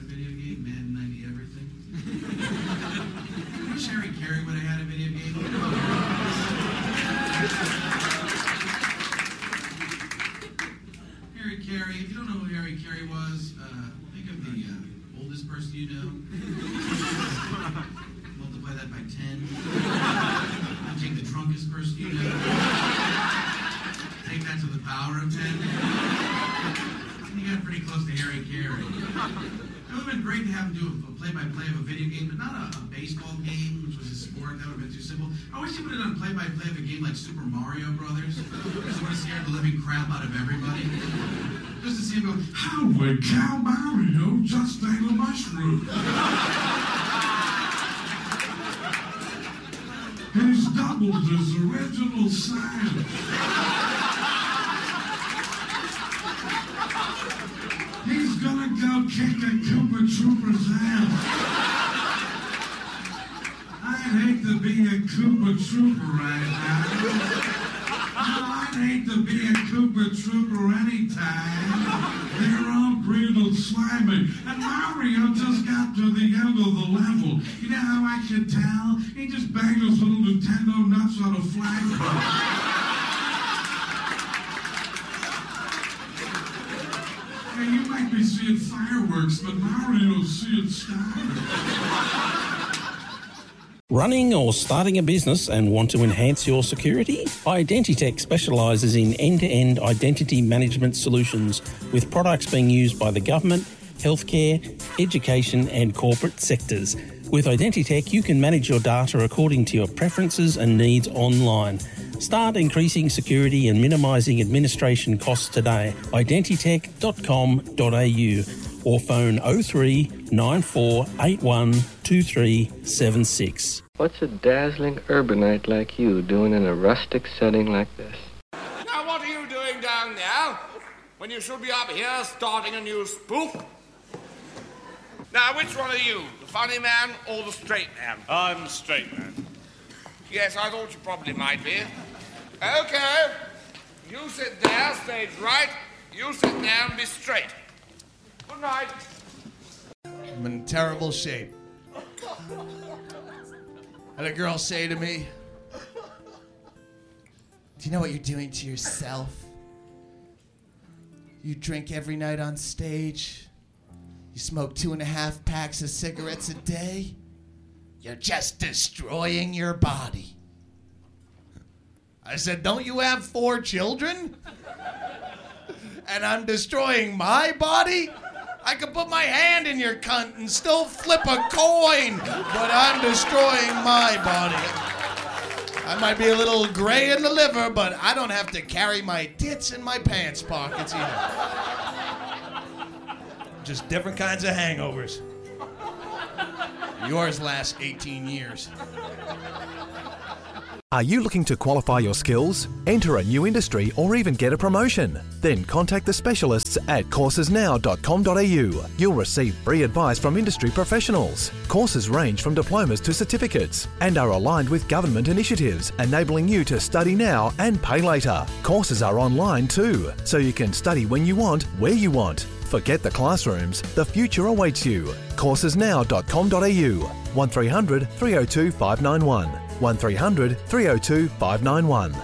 video game, Madden 90 everything. I wish Harry Carey would have had a video game. Harry Carey, if you don't know who Harry Carey was, think of the oldest person you know. Multiply that by 10. Take the drunkest person you know. Take that to the power of 10. You got pretty close to Harry Carey. It would have been great to have him do a play-by-play of a video game, but not a baseball game, which was a sport. That would have been too simple. I wish he would have done play-by-play of a game like Super Mario Brothers. Just want to scare the living crap out of everybody. Just to see him go, holy cow, Mario just ate a mushroom. He's doubled his original size. He's gonna go kick a Koopa Trooper's ass. I'd hate to be a Koopa Trooper right now. No, I'd hate to be a Koopa Trooper anytime. They're all brutal, slimy. And Mario just got to the end of the level. You know how I could tell? He just banged those little Nintendo nuts on a flagpole. Hey, you might be seeing fireworks, but Mario's seeing stars. Running or starting a business and want to enhance your security? Identitech specialises in end-to-end identity management solutions with products being used by the government, healthcare, education and corporate sectors. With Identitech, you can manage your data according to your preferences and needs online. Start increasing security and minimising administration costs today. Identitech.com.au or phone 03 9481 2376. What's a dazzling urbanite like you doing in a rustic setting like this? Now, what are you doing down there when you should be up here starting a new spoof? Now, which one are you, the funny man or the straight man? I'm the straight man. Yes, I thought you probably might be. Okay, you sit there, stage right. You sit there and be straight. Good night. I'm in terrible shape. Had a girl say to me, do you know what you're doing to yourself? You drink every night on stage. You smoke 2.5 packs of cigarettes a day. You're just destroying your body. I said, don't you have 4 children? And I'm destroying my body? I could put my hand in your cunt and still flip a coin, but I'm destroying my body. I might be a little gray in the liver, but I don't have to carry my tits in my pants pockets either. Just different kinds of hangovers. Yours last 18 years. Are you looking to qualify your skills, enter a new industry, or even get a promotion? Then contact the specialists at coursesnow.com.au. You'll receive free advice from industry professionals. Courses range from diplomas to certificates and are aligned with government initiatives, enabling you to study now and pay later. Courses are online too, so you can study when you want, where you want. Forget the classrooms, the future awaits you. Coursesnow.com.au 1300 302 591 1300 302 591.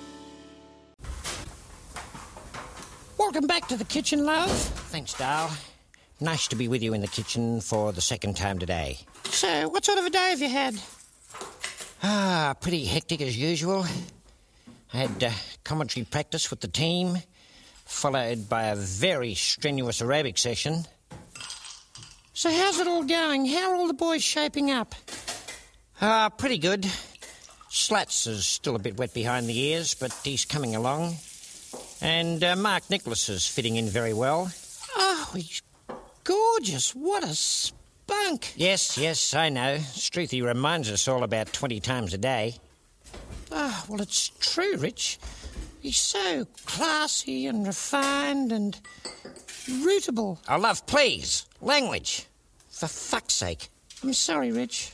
Welcome back to the kitchen, love. Thanks, Dal. Nice to be with you in the kitchen for the second time today. So, what sort of a day have you had? Pretty hectic as usual. I had commentary practice with the team, followed by a very strenuous aerobic session. So how's it all going? How are all the boys shaping up? Pretty good. Slats is still a bit wet behind the ears, but he's coming along. And Mark Nicholas is fitting in very well. Oh, he's gorgeous. What a spunk. Yes, I know. Struthy reminds us all about 20 times a day. Oh, well, it's true, Rich. He's so classy and refined and rootable. Oh, love, please. Language. For fuck's sake. I'm sorry, Rich.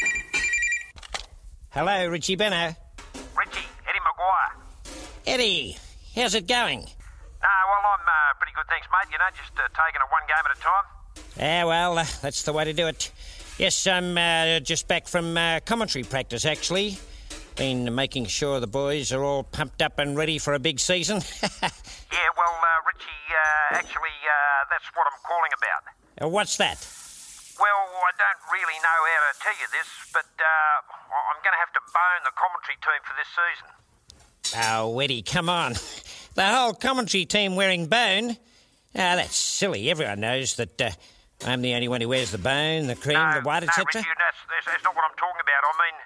Hello, Richie Benno. Richie, Eddie Maguire. Eddie, how's it going? Well, I'm pretty good, thanks, mate. You know, just taking it one game at a time. Well, that's the way to do it. Yes, I'm just back from commentary practice, actually. Been making sure the boys are all pumped up and ready for a big season. Yeah, well, Richie, actually, that's what I'm calling about. What's that? Well, I don't really know how to tell you this, but I'm going to have to bone the commentary team for this season. Oh, Eddie, come on. The whole commentary team wearing bone? That's silly. Everyone knows that I'm the only one who wears the bone, the cream, the white, etc. No, Richie, that's not what I'm talking about. I mean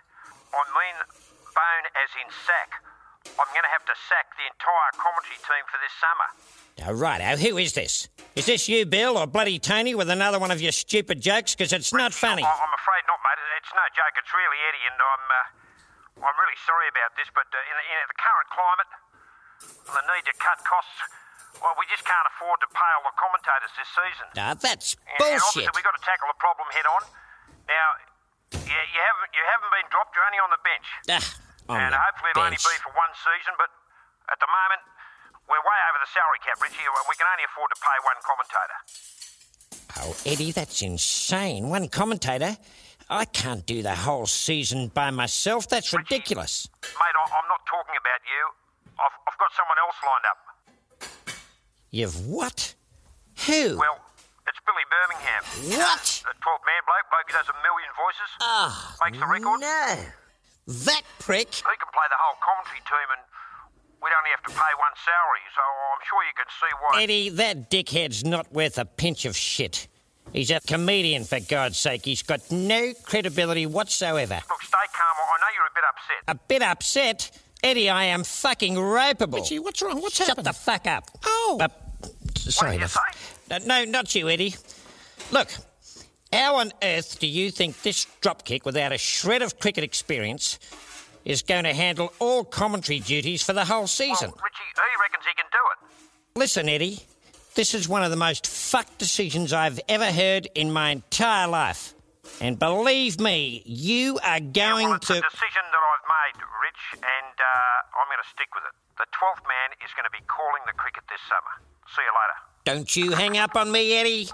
bone as in sack. I'm going to have to sack the entire commentary team for this summer. Oh, righto. Who is this? Is this you, Bill, or bloody Tony with another one of your stupid jokes? Because it's not funny. I'm afraid not, mate. It's no joke. It's really Eddie, and I'm really sorry about this, but in the current climate and the need to cut costs, well, we just can't afford to pay all the commentators this season. That's and bullshit. Obviously, we've got to tackle the problem head on. Now, you haven't been dropped. You're only on the bench. And hopefully it'll only be for one season, but at the moment, we're way over the salary cap, Richie. We can only afford to pay one commentator. Oh, Eddie, that's insane. One commentator? I can't do the whole season by myself. That's ridiculous. Mate, I'm not talking about you. I've got someone else lined up. You've what? Who? Well, it's Billy Birmingham. What? The 12-man bloke who does a million voices. Makes the records. No. That prick? He can play the whole commentary team and we'd only have to pay one salary, so I'm sure you can see why... Eddie, that dickhead's not worth a pinch of shit. He's a comedian, for God's sake. He's got no credibility whatsoever. Look, stay calm. I know you're a bit upset. A bit upset? Eddie, I am fucking ropeable. Richie, what's wrong? What's Shut happened? the fuck up. Oh. Sorry. What did you say? No, not you, Eddie. Look, how on earth do you think this dropkick, without a shred of cricket experience, is going to handle all commentary duties for the whole season? Well, Richie, he reckons he can do it. Listen, Eddie, this is one of the most fucked decisions I've ever heard in my entire life. And believe me, you are going It's to... a decision that I've made, Rich, and I'm going to stick with it. The 12th man is going to be calling the cricket this summer. See you later. Don't you hang up on me, Eddie.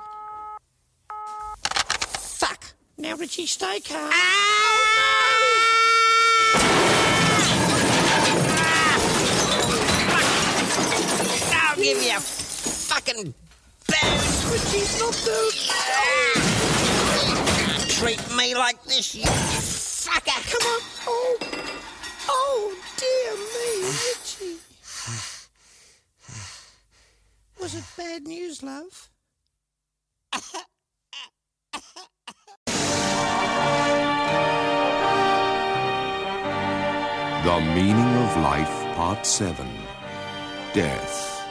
Fuck. Now, Richie, stay calm. I'll give you a fucking bang. Richie, not treat me like this, you fucker. Come on. Oh, dear me, Richie. Was it bad news, love? The Meaning of Life, Part 7. Death.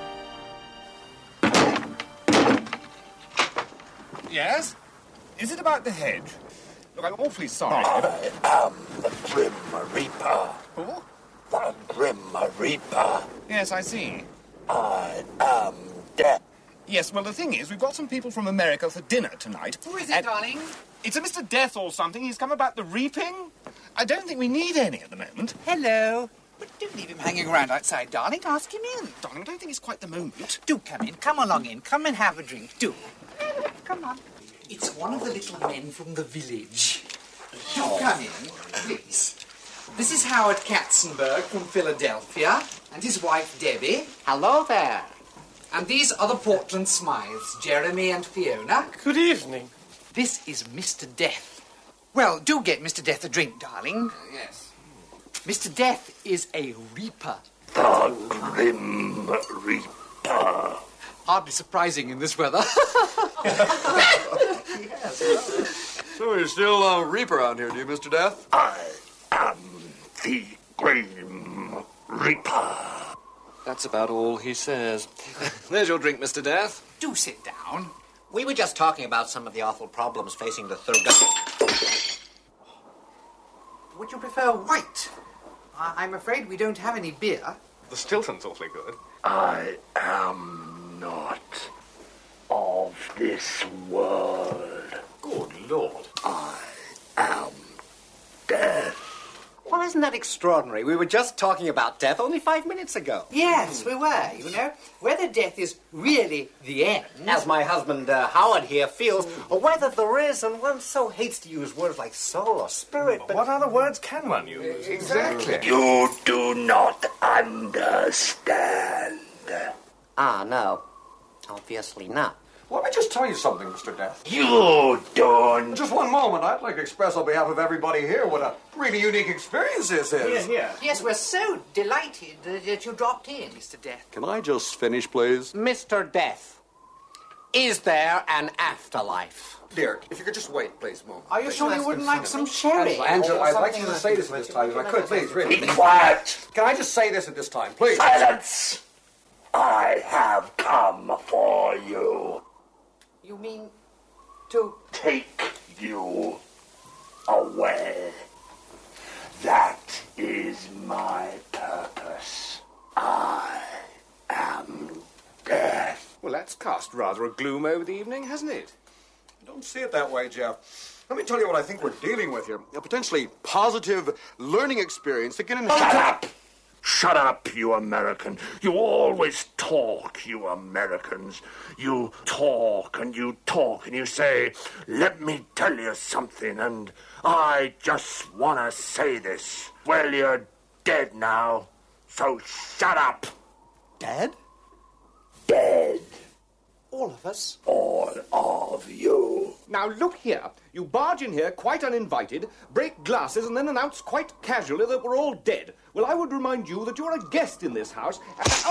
Yes? Is it about the hedge? Look, I'm awfully sorry. I am the Grim Reaper. Who? The Grim Reaper. Yes, I see. I am death. Yes, well, the thing is, we've got some people from America for dinner tonight. Who is it, darling? It's a Mr. Death or something. He's come about the reaping. I don't think we need any at the moment. Hello. But don't leave him hanging around outside, darling. Ask him in. Darling, I don't think it's quite the moment. Do come in. Come along in. Come and have a drink. Do. Come on. It's one of the little men from the village. Do come in, please. This is Howard Katzenberg from Philadelphia, and his wife, Debbie. Hello there. And these are the Portland Smythes, Jeremy and Fiona. Good evening. This is Mr. Death. Well, do get Mr. Death a drink, darling. Yes. Mr. Death is a reaper. The Grim Reaper. Hardly surprising in this weather. So you're still a reaper out here, do you, Mr. Death? I am the Grim Reaper. That's about all he says. There's your drink, Mr. Death. Do sit down. We were just talking about some of the awful problems facing the third... Would you prefer white? I'm afraid we don't have any beer. The Stilton's awfully good. I am not of this world. Good Lord. I am death. Well, isn't that that extraordinary? We were just talking about death only 5 minutes ago. Yes, we were, you know. Whether death is really the end... As my husband Howard here feels, or whether there is, and one so hates to use words like soul or spirit, but... What other words can one use? Exactly. You do not understand. Ah, no. Obviously not. Let me just tell you something, Mr. Death. You don't. Just one moment. I'd like to express on behalf of everybody here what a really unique experience this is. Yes, we're so delighted that you dropped in, Mr. Death. Can I just finish, please? Mr. Death, is there an afterlife? Dear, if you could just wait, please, a moment. Are you sure you wouldn't like some sherry? Angela, I'd like you to say this at this time, if I could, please, really. Be quiet. Can I just say this at this time, please? Silence. I have come for you. You mean to... Take you away. That is my purpose. I am death. Well, that's cast rather a gloom over the evening, hasn't it? Don't see it that way, Jeff. Let me tell you what I think we're dealing with here. A potentially positive learning experience that can enhance... Shut up! Shut up, you American. You always talk, you Americans. You talk and you say, let me tell you something, and I just want to say this. Well, you're dead now, so shut up. Dead? Dead. All of us? All of you. Now, look here. You barge in here quite uninvited, break glasses, and then announce quite casually that we're all dead. Well, I would remind you that you're a guest in this house.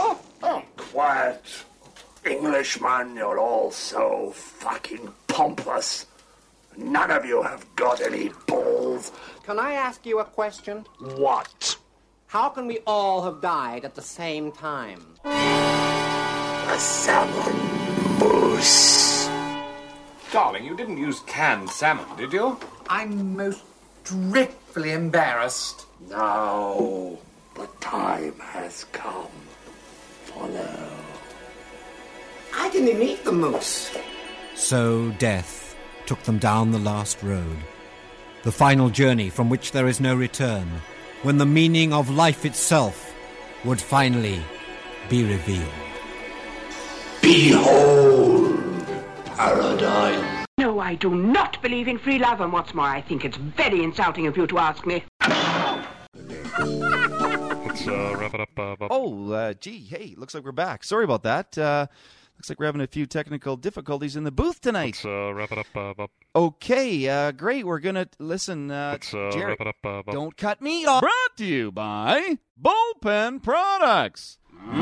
Quiet. Englishman, you're all so fucking pompous. None of you have got any balls. Can I ask you a question? What? How can we all have died at the same time? A salmon moose. Darling, you didn't use canned salmon, did you? I'm most dreadfully embarrassed. Now the time has come. Follow. I didn't even eat the moose. So death took them down the last road, the final journey from which there is no return, when the meaning of life itself would finally be revealed. Behold, paradise. No, I do not believe in free love, and what's more, I think it's very insulting of you to ask me. Let's wrap it up. Gee, hey, looks like we're back. Sorry about that. Looks like we're having a few technical difficulties in the booth tonight. Let's wrap it up. Okay, great. We're going to listen. Let's Jerry, wrap it up. don't cut me off. Brought to you by Bullpen Products.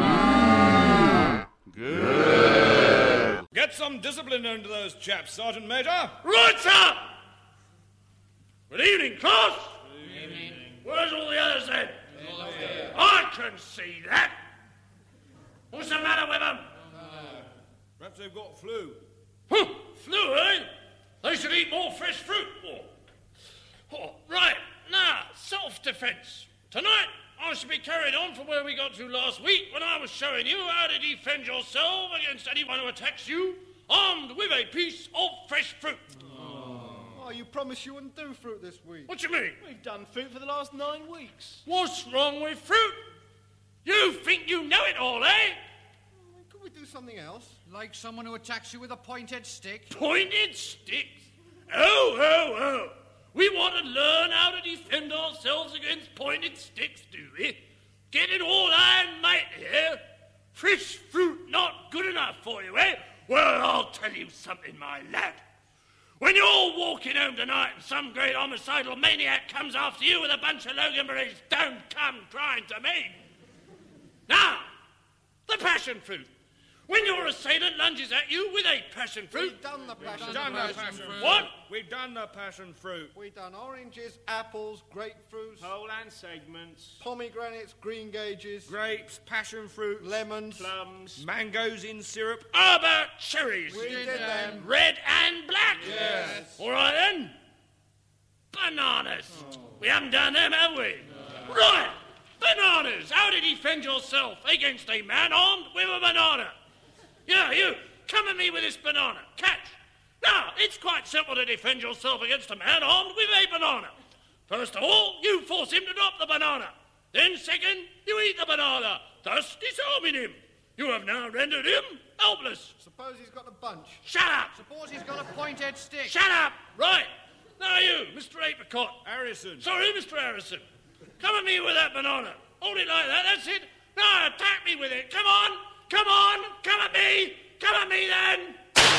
Good. Get some discipline into those chaps, Sergeant Major. Right, sir! Good evening, class. Good evening. Where's all the others then? I can see that. What's the matter with them? Perhaps they've got flu. Huh, flu, eh? They should eat more fresh fruit. Oh, right, now, self-defense. Tonight, I shall be carried on from where we got to last week when I was showing you how to defend yourself against anyone who attacks you, armed with a piece of fresh fruit. Oh, you promised you wouldn't do fruit this week. What you mean? We've done fruit for the last 9 weeks. What's wrong with fruit? You think you know it all, eh? Could we do something else? Like someone who attacks you with a pointed stick? Pointed sticks? Oh. We want to learn how to defend ourselves against pointed sticks, do we? Get it all iron, mate, here? Fresh fruit not good enough for you, eh? Well, I'll tell you something, my lad. When you're walking home tonight and some great homicidal maniac comes after you with a bunch of Loganberries, don't come crying to me. Now, the passion fruit. When your assailant lunges at you with a passion fruit... We've done the passion fruit. What? We've done the passion fruit. We've done oranges, apples, grapefruits... Whole and segments. Pomegranates, green gauges... Grapes, passion fruit... Lemons... Plums... Mangoes in syrup. How about cherries? We did them. Red and black? Yes. All right, then. Bananas. We haven't done them, have we? No. Right. Bananas. How to defend yourself against a man armed with a banana. Yeah, you, come at me with this banana. Catch. Now, it's quite simple to defend yourself against a man armed with a banana. First of all, you force him to drop the banana. Then second, you eat the banana, thus disarming him. You have now rendered him helpless. Suppose he's got a bunch. Shut up! Suppose he's got a pointed stick. Shut up! Right. Now you, Mr. Apricot. Harrison. Sorry, Mr. Harrison. Come at me with that banana. Hold it like that, that's it. Now attack me with it. Come on! Come on! Come at me! Come at me then!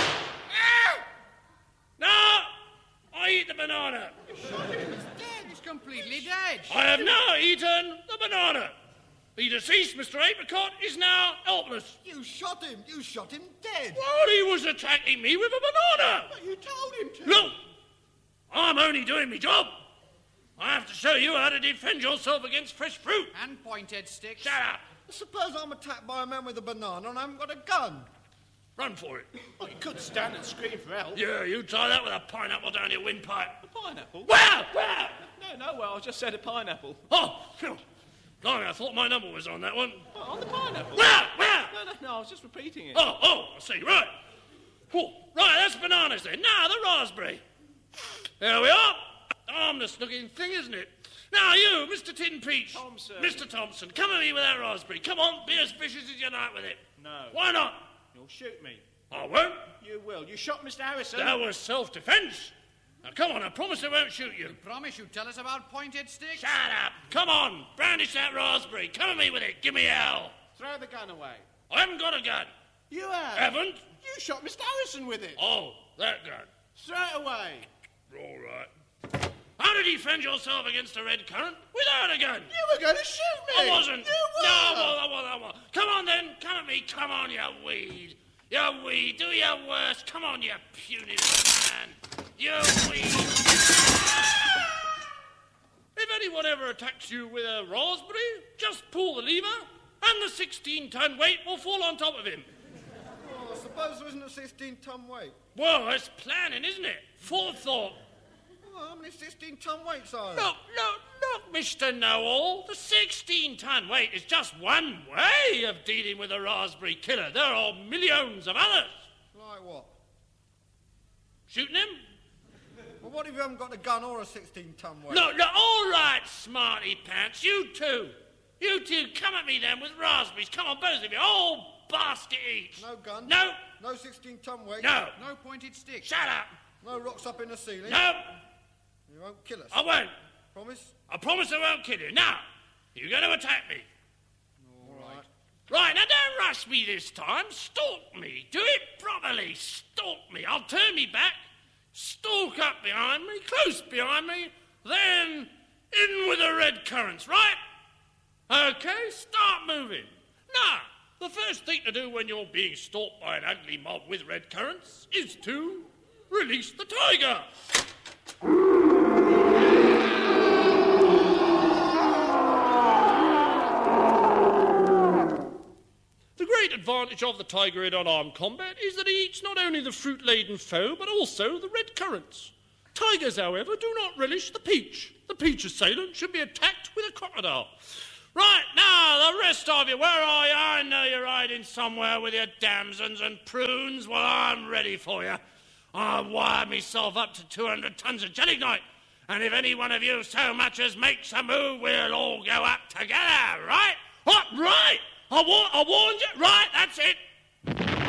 Now, I eat the banana. He's dead. He's completely dead. I have now eaten the banana. The deceased Mr. Apricot is now helpless. You shot him. You shot him dead. Well, he was attacking me with a banana. But you told him to. Look, I'm only doing my job. I have to show you how to defend yourself against fresh fruit. And pointed sticks. Shut up. Suppose I'm attacked by a man with a banana and I haven't got a gun. Run for it. Well, you could stand and scream for help. Yeah, you try that with a pineapple down your windpipe. A pineapple? Where? Where? No, well, I just said a pineapple. Oh, phew. Blimey, I thought my number was on that one. Oh, on the pineapple? Where? No, I was just repeating it. Oh, I see, right. Oh, right, that's bananas then. Now, the raspberry. There we are. Harmless looking thing, isn't it? Now, you, Mr. Tin Peach. Thompson. Mr. Thompson, come at me with that raspberry. Come on, be as vicious as you like with it. No. Why not? You'll shoot me. I won't. You will. You shot Mr. Harrison. That was self-defence. Now, come on, I promise I won't shoot you. Promise you tell us about pointed sticks? Shut up. Come on, brandish that raspberry. Come at me with it. Give me hell. Throw the gun away. I haven't got a gun. You have. Haven't? You shot Mr. Harrison with it. Oh, that gun. Throw it away. All right. How to defend yourself against a red currant without a gun? You were going to shoot me. I wasn't. You were. No, I was. Come on then. Come at me. Come on, you weed. You weed. Do your worst. Come on, you puny little man. You weed. If anyone ever attacks you with a raspberry, just pull the lever and the 16-ton weight will fall on top of him. Oh, suppose there isn't a 16-ton weight. Well, that's planning, isn't it? Forethought. Well, how many 16-ton weights are there? Look, Mr. Know-All. The 16-ton weight is just one way of dealing with a raspberry killer. There are millions of others. Like what? Shooting him? Well, what if you haven't got a gun or a 16-ton weight? Look, all right, smarty pants. You two, come at me then with raspberries. Come on, both of you. Oh, basket each. No gun? No. No 16-ton weight? No. No pointed sticks? Shut up. No rocks up in the ceiling? No. You won't kill us? I won't. Promise? I promise I won't kill you. Now, you're going to attack me. All right. Right, now don't rush me this time. Stalk me. Do it properly. Stalk me. I'll turn me back, stalk up behind me, close behind me, then in with the red currants, right? Okay, start moving. Now, the first thing to do when you're being stalked by an ugly mob with red currants is to release the tiger. The great advantage of the tiger in unarmed combat is that he eats not only the fruit-laden foe, but also the red currants. Tigers, however, do not relish the peach. The peach assailant should be attacked with a crocodile. Right, now, the rest of you, where are you? I know you're hiding somewhere with your damsons and prunes. Well, I'm ready for you. I've wired myself up to 200 tons of gelignite, and if any one of you so much as makes a move, we'll all go up together, right? What, right? I warned you? Right, that's it.